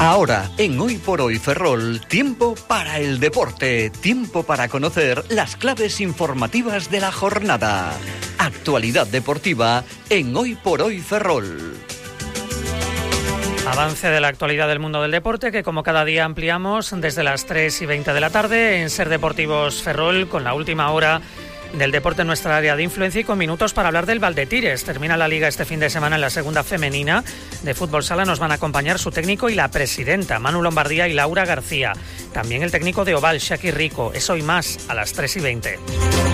Ahora, en Hoy por Hoy Ferrol, tiempo para el deporte, tiempo para conocer las claves informativas de la jornada. Actualidad deportiva en Hoy por Hoy Ferrol. Avance de la actualidad del mundo del deporte que como cada día ampliamos desde las 3:20 de la tarde en Ser Deportivos Ferrol con la última hora del deporte en nuestra área de influencia y con minutos para hablar del Valdetires. Termina la liga este fin de semana en la segunda femenina de fútbol sala. Nos van a acompañar su técnico y la presidenta, Manu Lombardía y Laura García. También el técnico de Oval, Shaki Rico. Eso y más a las 3:20.